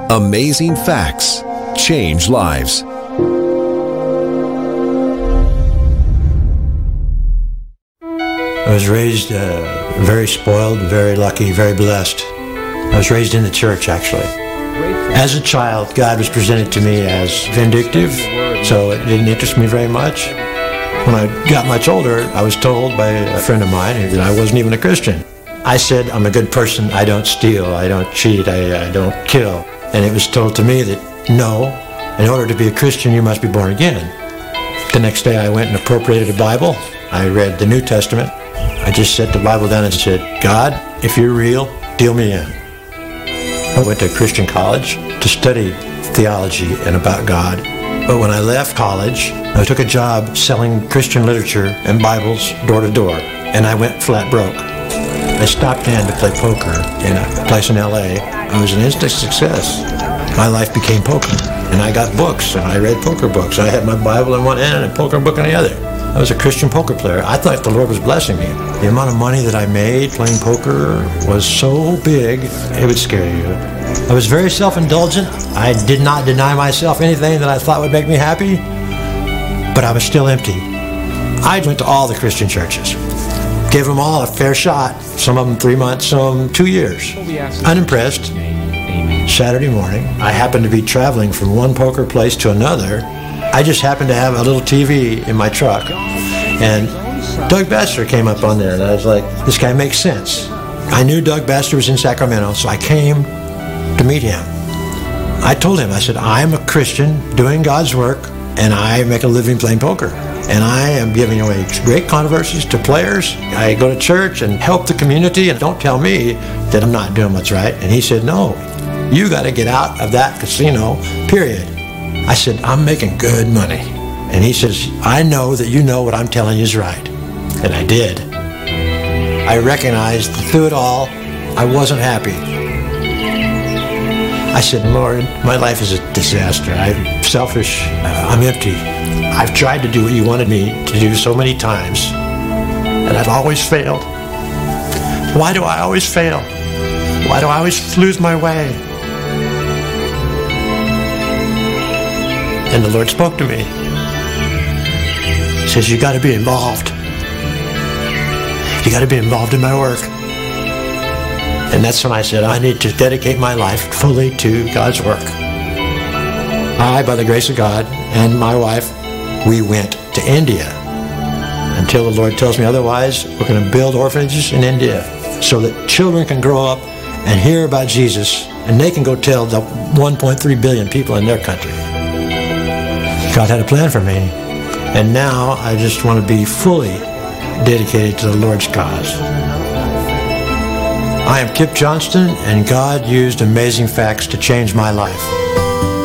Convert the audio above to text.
Amazing facts change lives. I was raised very spoiled, very lucky, very blessed. I was raised in the church, actually. As a child, God was presented to me as vindictive, so it didn't interest me very much. When I got much older, I was told by a friend of mine that I wasn't even a Christian. I said, I'm a good person, I don't steal, I don't cheat, I don't kill. And it was told to me that, no, in order to be a Christian, you must be born again. The next day I went and appropriated a Bible. I read the New Testament. I just set the Bible down and said, God, if you're real, deal me in. I went to Christian college to study theology and about God. But when I left college, I took a job selling Christian literature and Bibles door to door, and I went flat broke. I stopped in to play poker in a place in LA. I was an instant success. My life became poker, and I got books, and I read poker books. I had my Bible in one hand and a poker book in the other. I was a Christian poker player. I thought the Lord was blessing me. The amount of money that I made playing poker was so big, it would scare you. I was very self-indulgent. I did not deny myself anything that I thought would make me happy, but I was still empty. I went to all the Christian churches, gave them all a fair shot, some of them 3 months, some of them 2 years. Unimpressed. Saturday morning, I happened to be traveling from one poker place to another. I just happened to have a little TV in my truck, and Doug Baxter came up on there, and I was like, this guy makes sense. I knew Doug Baxter was in Sacramento, so I came to meet him. I told him, I said, I'm a Christian doing God's work, and I make a living playing poker. And I am giving away great controversies to players. I go to church and help the community, and don't tell me that I'm not doing what's right. And he said, no, you got to get out of that casino, period. I said, I'm making good money. And he says, I know that you know what I'm telling you is right. And I did. I recognized that through it all, I wasn't happy. I said, Lord, my life is a disaster. I'm selfish. I'm empty. I've tried to do what you wanted me to do so many times, and I've always failed. Why do I always fail? Why do I always lose my way? And the Lord spoke to me. He says, you got to be involved. You got to be involved in my work. And that's when I said, I need to dedicate my life fully to God's work. I, by the grace of God, and my wife, we went to India. Until the Lord tells me otherwise, we're going to build orphanages in India so that children can grow up and hear about Jesus, and they can go tell the 1.3 billion people in their country. God had a plan for me, and now I just want to be fully dedicated to the Lord's cause. I am Kip Johnston, and God used amazing facts to change my life.